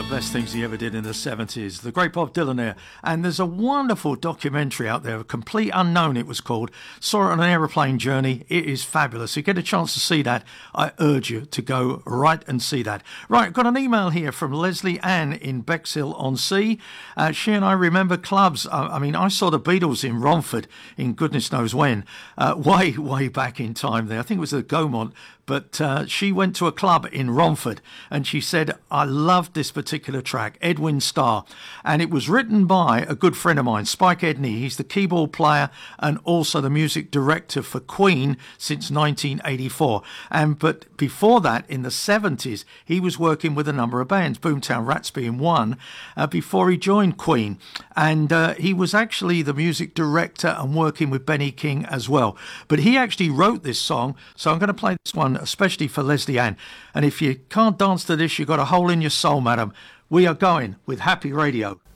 Best things he ever did in the 70s. The great Bob Dylan there. And there's a wonderful documentary out there, Complete Unknown it was called. Saw it on an aeroplane journey. It is fabulous. If you get a chance to see that, I urge you to go right and see that. Right, got an email here from Leslie Ann in Bexhill-on-Sea. She and I remember clubs. I saw the Beatles in Romford in goodness knows when. Way back in time there. I think it was at Gaumont. But she went to a club in Romford and she said, I loved this particular track, Edwin Starr. And it was written by a good friend of mine, Spike Edney. He's the keyboard player and also the music director for Queen since 1984. But before that, in the 70s, he was working with a number of bands, Boomtown Rats being one, before he joined Queen. And he was actually the music director and working with Benny King as well. But he actually wrote this song, so I'm going to play this one especially for Leslie Ann. And if you can't dance to this, you've got a hole in your soul, madam. We are going with Happy Radio.